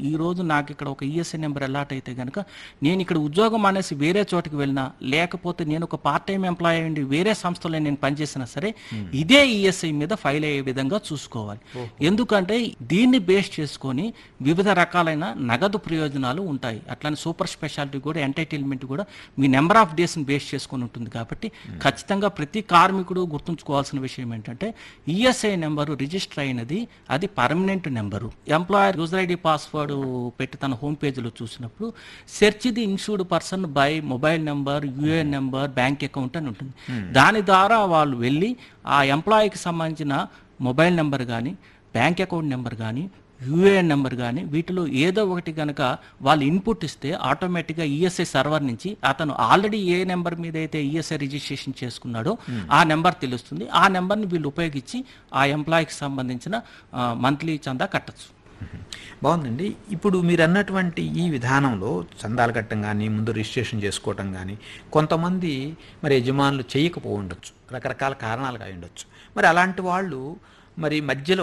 ఈరోజు నాకు ఇక్కడ ఒక ఈఎస్ఐ నెంబర్ అలాట్ అయితే కనుక నేను ఇక్కడ ఉద్యోగం మానేసి వేరే చోటికి వెళ్ళినా, లేకపోతే నేను ఒక పార్ట్ టైం ఎంప్లాయీ అయ్యండి వేరే సంస్థలో నేను పనిచేసినా సరే ఇదే ఈఎస్ఐ మీద ఫైల్ అయ్యే విధంగా చూసుకోవాలి. ఎందుకంటే దీన్ని బేస్ చేసుకొని వివిధ రకాలైన నగదు ప్రయోజనాలు ఉంటాయి. అట్లానే సూపర్ స్పెషాలిటీ కూడా ఎంటైటిల్మెంట్ కూడా మీ నెంబర్ ఆఫ్ డేస్ని బేస్ చేసుకొని ఉంటుంది. కాబట్టి ఖచ్చితంగా ప్రతి కార్మికుడు గుర్తుంచుకోవాల్సిన విషయం ఏంటంటే ఈఎస్ఐ నెంబరు రిజిస్టర్ అయినది అది permanent number. Employer user ID password పెట్టి తన హోమ్ పేజ్లో చూసినప్పుడు search the insured person by mobile number, UAN number, bank account అని ఉంటుంది. దాని ద్వారా వాళ్ళు వెళ్ళి ఆ ఎంప్లాయీకి సంబంధించిన మొబైల్ నెంబర్ కానీ, బ్యాంక్ అకౌంట్ నెంబర్ కానీ, యూఏఎన్ నెంబర్ కానీ వీటిలో ఏదో ఒకటి కనుక వాళ్ళు ఇన్పుట్ ఇస్తే ఆటోమేటిక్గా ఈఎస్ఐ సర్వర్ నుంచి అతను ఆల్రెడీ ఏ నెంబర్ మీద అయితే ఈఎస్ఐ రిజిస్ట్రేషన్ చేసుకున్నాడో ఆ నెంబర్ తెలుస్తుంది. ఆ నెంబర్ని వీళ్ళు ఉపయోగించి ఆ ఎంప్లాయీకి సంబంధించిన మంత్లీ చందా కట్టచ్చు. బాగుందండి. ఇప్పుడు మీరు అన్నటువంటి ఈ విధానంలో చందాలు కట్టడం కానీ, ముందు రిజిస్ట్రేషన్ చేసుకోవటం కానీ కొంతమంది మరి యజమానులు చేయకపో ఉండొచ్చు, రకరకాల కారణాలుగా ఉండొచ్చు. మరి అలాంటి వాళ్ళు మరి మధ్యలో